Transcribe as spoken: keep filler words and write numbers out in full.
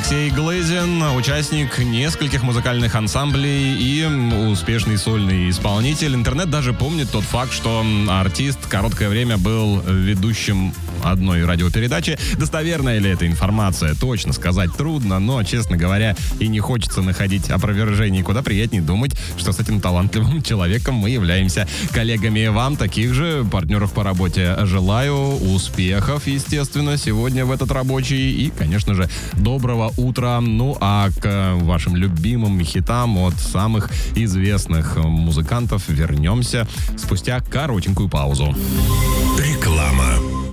Алексей Глызин, участник нескольких музыкальных ансамблей и успешный сольный исполнитель. Интернет даже помнит тот факт, что артист короткое время был ведущим одной радиопередачи. Достоверная ли эта информация, точно сказать трудно, но, честно говоря, и не хочется находить опровержений. Куда приятнее думать, что с этим талантливым человеком мы являемся коллегами. Вам таких же партнеров по работе желаю успехов, естественно, сегодня в этот рабочий и, конечно же, доброго утра. Ну а к вашим любимым хитам от самых известных музыкантов вернемся спустя коротенькую паузу. Реклама.